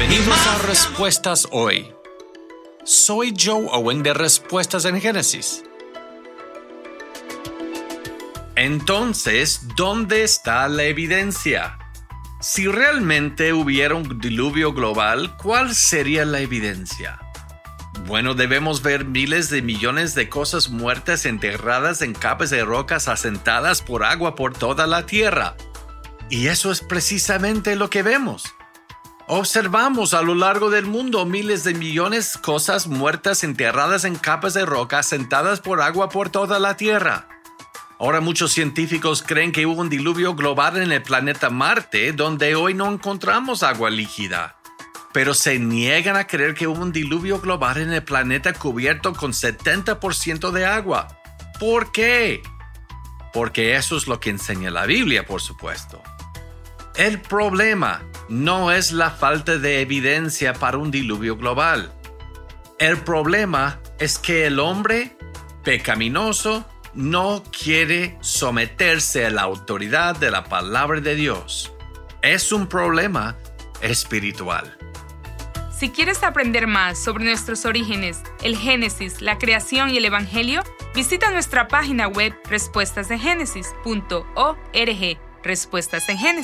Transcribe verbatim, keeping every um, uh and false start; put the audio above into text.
Bienvenidos a Respuestas Hoy. Soy Joe Owen de Respuestas en Génesis. Entonces, ¿dónde está la evidencia? Si realmente hubiera un diluvio global, ¿cuál sería la evidencia? Bueno, debemos ver miles de millones de cosas muertas enterradas en capas de rocas asentadas por agua por toda la tierra. Y eso es precisamente lo que vemos. Observamos a lo largo del mundo miles de millones de cosas muertas enterradas en capas de roca asentadas por agua por toda la tierra. Ahora muchos científicos creen que hubo un diluvio global en el planeta Marte, donde hoy no encontramos agua líquida. Pero se niegan a creer que hubo un diluvio global en el planeta cubierto con setenta por ciento de agua. ¿Por qué? Porque eso es lo que enseña la Biblia, por supuesto. El problema no es la falta de evidencia para un diluvio global. El problema es que el hombre pecaminoso no quiere someterse a la autoridad de la palabra de Dios. Es un problema espiritual. Si quieres aprender más sobre nuestros orígenes, el Génesis, la creación y el Evangelio, visita nuestra página web respuestas en génesis punto org. Respuestas en Génesis.